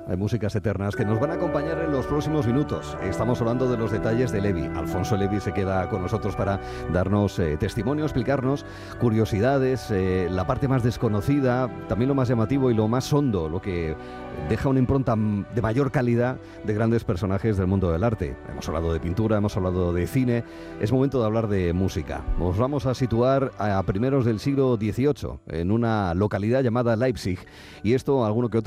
músicas eternas que nos van a acompañar en los próximos minutos. Estamos hablando de los detalles de Levi. Alfonso Levi se queda con nosotros para darnos testimonio, explicarnos curiosidades, la parte más desconocida, también lo más llamativo y lo más hondo, lo que deja una impronta de mayor calidad de grandes personajes del mundo del arte. Hemos hablado de pintura, hemos hablado de cine, es momento de hablar de música. Nos vamos a situar a primeros del siglo XVIII, en una localidad llamada Leipzig, y esto alguno que otro